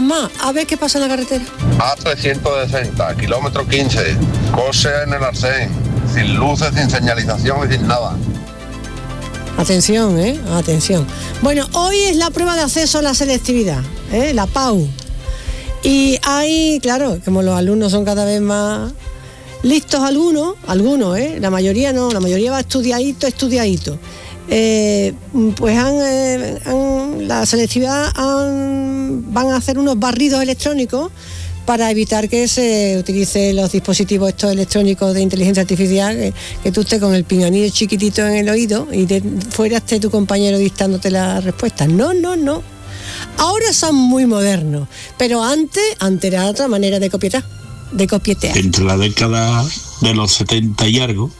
más. A ver qué pasa en la carretera. A360, kilómetro 15, coche en el Arsén, sin luces, sin señalización y sin nada. Atención, atención. Bueno, hoy es la prueba de acceso a la selectividad, la PAU. Y hay, claro, como los alumnos son cada vez más listos, algunos, la mayoría no, la mayoría va estudiadito. Pues la selectividad van a hacer unos barridos electrónicos para evitar que se utilicen los dispositivos estos electrónicos de inteligencia artificial, que tú estés con el pinganillo chiquitito en el oído y de fuera esté tu compañero dictándote las respuestas. No. Ahora son muy modernos, pero antes era otra manera de copietear. Entre la década de los 70 y algo,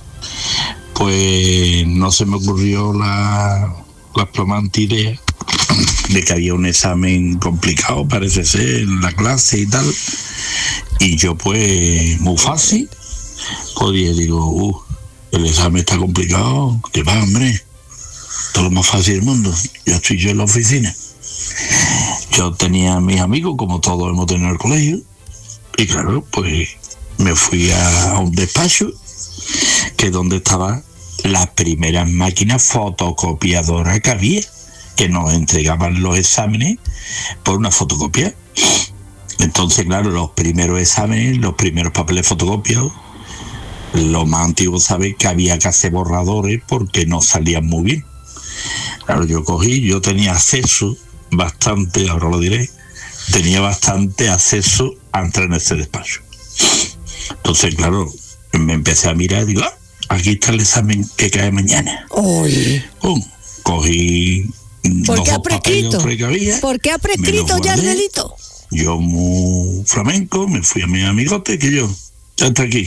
pues no se me ocurrió la flamante idea de que había un examen complicado, parece ser, en la clase y tal, y yo pues muy fácil digo, el examen está complicado, que va, hombre, todo lo más fácil del mundo, ya estoy yo en la oficina. Yo tenía a mis amigos, como todos hemos tenido en el colegio, y claro, pues me fui a un despacho que es donde estaban las primeras máquinas fotocopiadoras que había, que nos entregaban los exámenes por una fotocopia. Entonces, claro, los primeros exámenes, los primeros papeles fotocopiados, lo más antiguo, sabes que había que hacer borradores porque no salían muy bien. Claro, yo tenía acceso bastante, ahora lo diré, tenía bastante acceso a entrar en ese despacho. Entonces, claro, me empecé a mirar y digo, aquí está el examen que cae mañana. Oye. Cogí ¿Por qué ha prescrito? ¿Por qué ha prescrito ya el delito? Yo, muy flamenco, me fui a mi amigote, que yo, ya está aquí.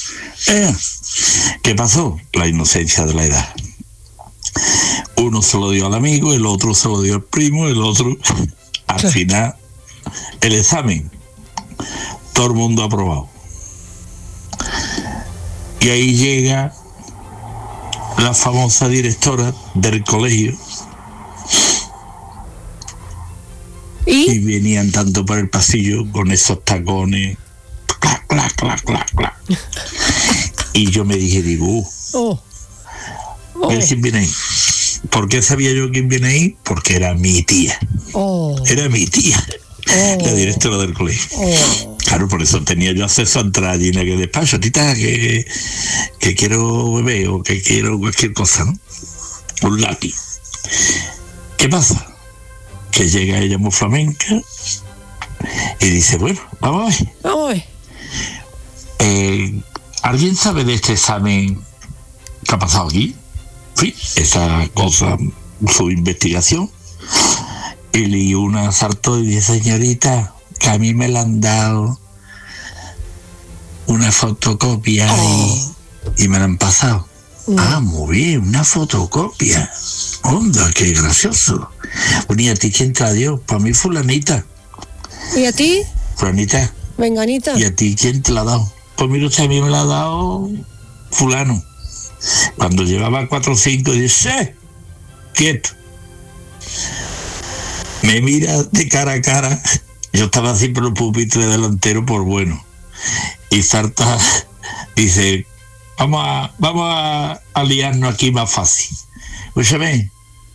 ¿Qué pasó? La inocencia de la edad. Uno se lo dio al amigo, el otro se lo dio al primo, el otro... Al final, el examen, todo el mundo ha aprobado. Y ahí llega la famosa directora del colegio. Y venían tanto por el pasillo con esos tacones, clac. Y yo me dije, ¿quién viene ahí? ¿Por qué sabía yo quién viene ahí? Porque era mi tía. Era mi tía, la directora del colegio. Claro, por eso tenía yo acceso a entrar allí en aquel despacho. Tita, que quiero beber o que quiero cualquier cosa, ¿no? Un lápiz. ¿Qué pasa? Que llega ella muy flamenca y dice, bueno, vamos a ver. ¿Alguien sabe de este examen que ha pasado aquí? Sí, esa cosa, su investigación. Y una saltó y dice, señorita, que a mí me la han dado una fotocopia y me la han pasado. Muy bien, una fotocopia. Onda, qué gracioso. Bueno, ¿y a ti quién te la dio? Para mí fulanita. ¿Y a ti? Fulanita. Venganita. ¿Y a ti quién te la ha dado? Pues mira, usted a mí me la ha dado fulano. Cuando llevaba 4 o 5, dice, quieto. Me mira de cara a cara. Yo estaba así por el pupitre delantero, por bueno. Y salta, dice, vamos a liarnos aquí más fácil. Escúchame,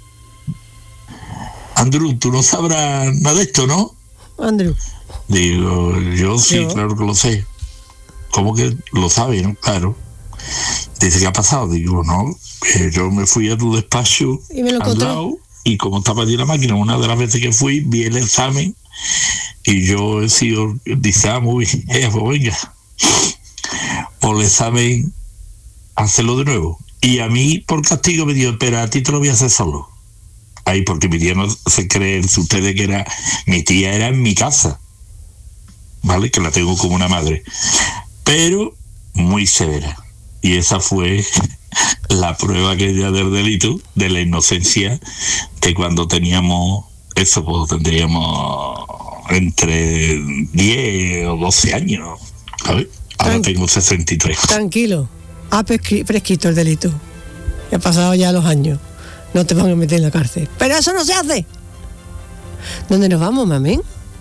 Andrew, tú no sabrás nada de esto, ¿no? Andrew. Digo, yo sí, claro que lo sé. ¿Cómo que lo sabe, no? Claro. Dice, ¿qué ha pasado? Digo, no, yo me fui a tu despacho y me lo al lado, y como estaba allí la máquina, una de las veces que fui, vi el examen, y yo he sido, dice, muy bien, pues venga, o el examen, hazlo de nuevo. Y a mí, por castigo, me dijo, pero a ti te lo voy a hacer solo. Ahí, porque mi tía no se cree, ustedes que era, mi tía era en mi casa, ¿vale? Que la tengo como una madre, pero muy severa. Y esa fue la prueba que ya del delito, de la inocencia, que cuando teníamos eso, pues tendríamos entre 10 o 12 años, ¿sabes? Ahora tengo 63. Tranquilo, ha prescrito el delito. Ya ha pasado ya los años. No te van a meter en la cárcel. Pero eso no se hace. ¿Dónde nos vamos, mamén?